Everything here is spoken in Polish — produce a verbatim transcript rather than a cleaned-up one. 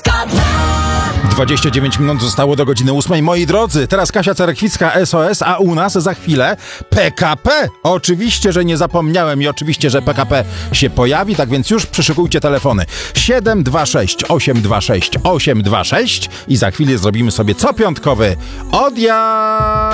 dwadzieścia dziewięć minut zostało do godziny ósmej. Moi drodzy, teraz Kasia Cerekwicka, S O S, a u nas za chwilę P K P. Oczywiście, że nie zapomniałem i oczywiście, że P K P się pojawi, tak więc już przyszykujcie telefony. siedem dwa sześć osiem dwa sześć osiem dwa sześć i za chwilę zrobimy sobie copiątkowy odjazd.